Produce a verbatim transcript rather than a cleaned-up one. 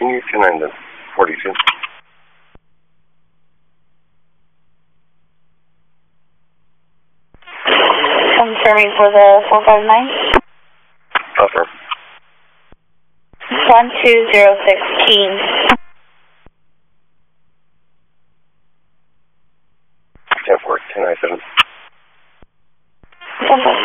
continue to nine to forty-two. Confirming for the four five nine. Upper. one two zero six Keene. ten four, ten nine seven. ten four.